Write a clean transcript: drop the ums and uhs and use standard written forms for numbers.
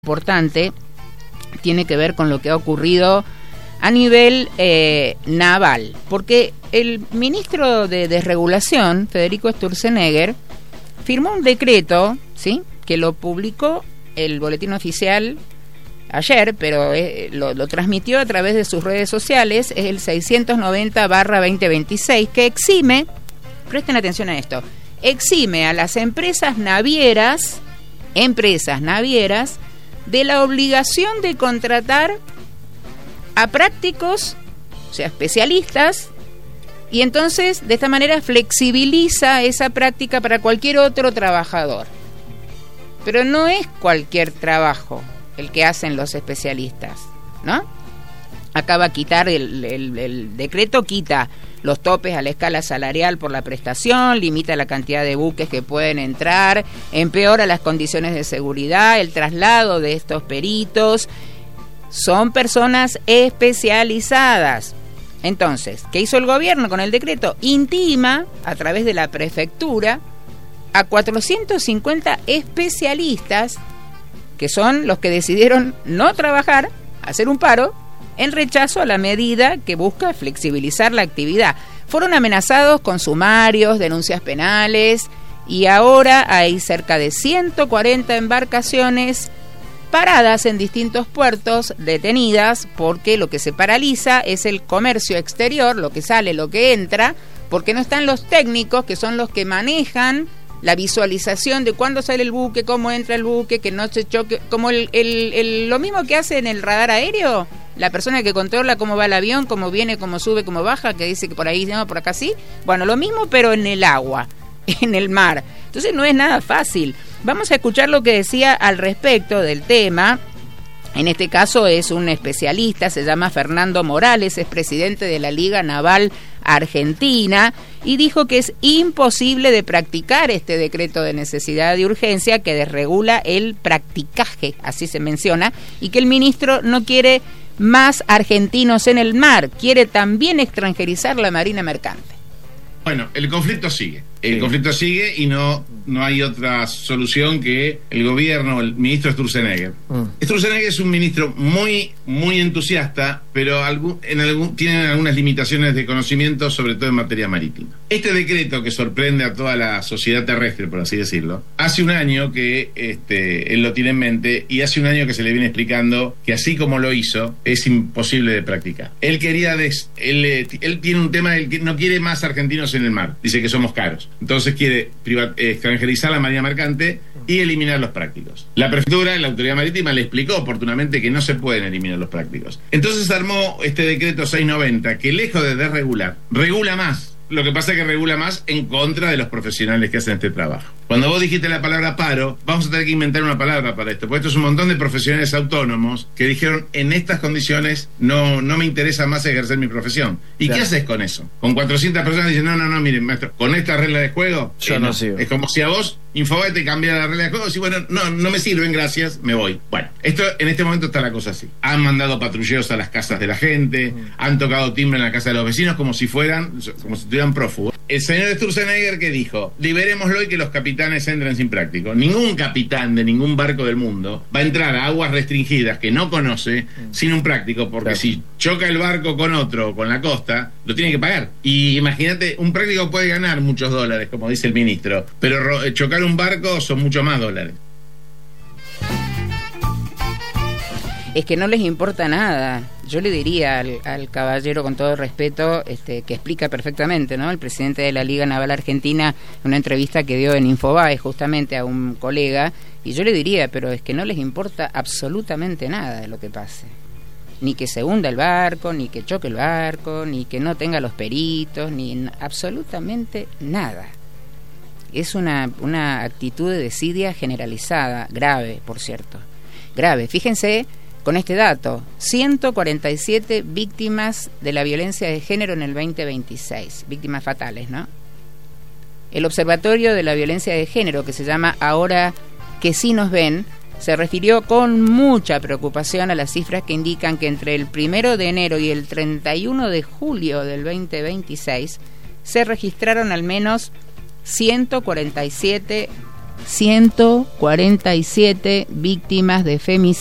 Importante tiene que ver con lo que ha ocurrido a nivel naval, porque el ministro de Desregulación, Federico Sturzenegger, firmó un decreto, ¿sí?, que lo publicó el Boletín Oficial ayer, pero lo transmitió a través de sus redes sociales, es el 690/2026, que exime, presten atención a esto, exime a las empresas navieras de la obligación de contratar a prácticos, o sea, especialistas, y entonces de esta manera flexibiliza esa práctica para cualquier otro trabajador. Pero no es cualquier trabajo el que hacen los especialistas, ¿no? Acá va a quitar, el decreto quita los topes a la escala salarial por la prestación, limita la cantidad de buques que pueden entrar, empeora las condiciones de seguridad, el traslado de estos peritos. Son personas especializadas. Entonces, ¿qué hizo el gobierno con el decreto? Intima, a través de la prefectura, a 450 especialistas, que son los que decidieron no trabajar, hacer un paro, en rechazo a la medida que busca flexibilizar la actividad. Fueron amenazados con sumarios, denuncias penales, y ahora hay cerca de 140 embarcaciones paradas en distintos puertos, detenidas, porque lo que se paraliza es el comercio exterior, lo que sale, lo que entra, porque no están los técnicos, que son los que manejan la visualización de cuándo sale el buque, cómo entra el buque, que no se choque, como lo mismo que hace en el radar aéreo, la persona que controla cómo va el avión, cómo viene, cómo sube, cómo baja, que dice que por ahí no, por acá sí. Bueno, lo mismo, pero en el agua, en el mar. Entonces no es nada fácil. Vamos a escuchar lo que decía al respecto del tema. En este caso es un especialista, se llama Fernando Morales, es presidente de la Liga Naval Argentina, y dijo que es imposible de practicar este decreto de necesidad y urgencia que desregula el practicaje, así se menciona, y que el ministro no quiere más argentinos en el mar, quiere también extranjerizar la marina mercante. Bueno, el conflicto sigue. El conflicto sigue y no hay otra solución que el gobierno, el ministro Sturzenegger. Sturzenegger es un ministro muy entusiasta, pero tiene algunas limitaciones de conocimiento, sobre todo en materia marítima. Este decreto, que sorprende a toda la sociedad terrestre, por así decirlo, hace un año que él lo tiene en mente, y hace un año que se le viene explicando que así como lo hizo, es imposible de practicar. Él tiene un tema del que no quiere más argentinos en el mar, dice que somos caros. Entonces quiere extranjerizar la marina mercante y eliminar los prácticos. La prefectura, la autoridad marítima, le explicó oportunamente que no se pueden eliminar los prácticos. Entonces armó este decreto 690 que, lejos de desregular, regula más. Lo que pasa es que regula más en contra de los profesionales que hacen este trabajo. Cuando vos dijiste la palabra paro, vamos a tener que inventar una palabra para esto, porque esto es un montón de profesionales autónomos que dijeron, en estas condiciones no me interesa más ejercer mi profesión. ¿Y claro, qué haces con eso? Con 400 personas dicen, no, miren, maestro, con esta regla de juego, yo no sigo. Es como si a vos Infobae te cambiara la regla de juego y bueno, no me sirven, gracias, me voy. Bueno, en este momento está la cosa así. Han mandado patrulleros a las casas de la gente, han tocado timbre en la casa de los vecinos como si estuvieran prófugos. El señor Sturzenegger, ¿qué dijo? Liberémoslo y que los capitanes entren sin práctico. Ningún capitán de ningún barco del mundo va a entrar a aguas restringidas que no conoce sin un práctico, porque claro, si choca el barco con otro, con la costa, lo tiene que pagar. Y imagínate, un práctico puede ganar muchos dólares, como dice el ministro, pero chocar un barco son mucho más dólares. Es que no les importa nada. Yo le diría al caballero, con todo respeto, que explica perfectamente, ¿no? El presidente de la Liga Naval Argentina, en una entrevista que dio en Infobae justamente a un colega, y yo le diría, pero es que no les importa absolutamente nada de lo que pase. Ni que se hunda el barco, ni que choque el barco, ni que no tenga los peritos, ni absolutamente nada. Es una actitud de desidia generalizada, grave, por cierto. Grave. Fíjense con este dato, 147 víctimas de la violencia de género en el 2026, víctimas fatales, ¿no? El Observatorio de la Violencia de Género, que se llama Ahora que sí nos ven, se refirió con mucha preocupación a las cifras que indican que entre el 1 de enero y el 31 de julio del 2026 se registraron al menos 147 147 víctimas de femicidio.